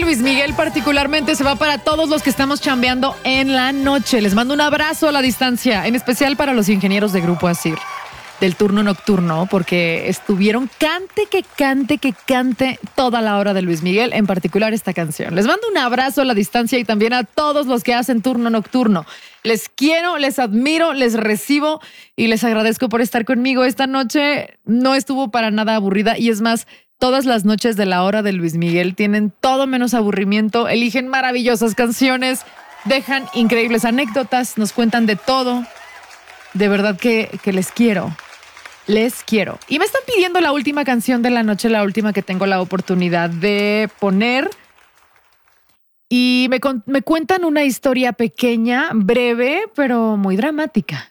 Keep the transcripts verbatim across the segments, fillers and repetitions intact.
Luis Miguel particularmente se va para todos los que estamos chambeando en la noche. Les mando un abrazo a la distancia, en especial para los ingenieros de Grupo Asir, del turno nocturno, porque estuvieron cante que cante que cante toda la hora de Luis Miguel, en particular esta canción. Les mando un abrazo a la distancia y también a todos los que hacen turno nocturno. Les quiero, les admiro, les recibo y les agradezco por estar conmigo. Esta noche no estuvo para nada aburrida y es más, todas las noches de la hora de Luis Miguel tienen todo menos aburrimiento, eligen maravillosas canciones, dejan increíbles anécdotas, nos cuentan de todo. De verdad que, que les quiero. Les quiero. Y me están pidiendo la última canción de la noche, la última que tengo la oportunidad de poner. Y me, me cuentan una historia pequeña, breve, pero muy dramática.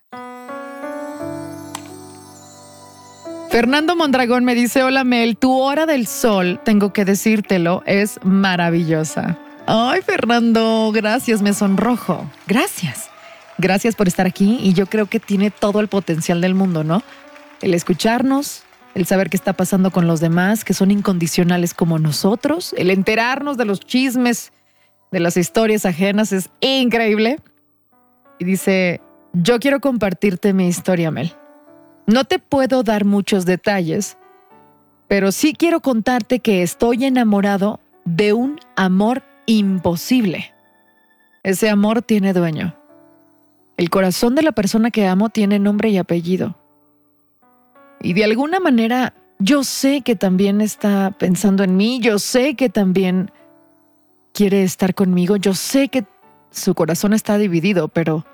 Fernando Mondragón me dice, hola Mel, tu hora del sol, tengo que decírtelo, es maravillosa. Ay, Fernando, gracias, me sonrojo. Gracias. Gracias por estar aquí y yo creo que tiene todo el potencial del mundo, ¿no? El escucharnos, el saber qué está pasando con los demás, que son incondicionales como nosotros, el enterarnos de los chismes, de las historias ajenas, es increíble. Y dice, yo quiero compartirte mi historia, Mel. No te puedo dar muchos detalles, pero sí quiero contarte que estoy enamorado de un amor imposible. Ese amor tiene dueño. El corazón de la persona que amo tiene nombre y apellido. Y de alguna manera, yo sé que también está pensando en mí, yo sé que también quiere estar conmigo, yo sé que su corazón está dividido, pero